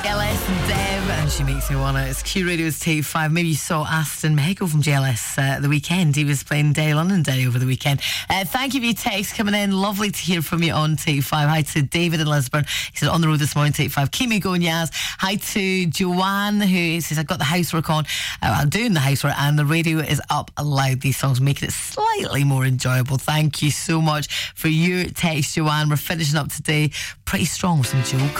JLS and Deb, and she makes me wanna. It's Q Radio's Take 5. Maybe you saw Aston Mego from JLS the weekend. He was playing Derry Londonderry over the weekend. Thank you for your text coming in. Lovely to hear from you on Take 5. Hi to David in Lisburn. He said, on the road this morning, Take 5. Keep me going, Yaz. Hi to Joanne, who says, I've got the housework on. I'm doing the housework, and the radio is up loud. These songs making it slightly more enjoyable. Thank you so much for your text, Joanne. We're finishing up today pretty strong with some Joe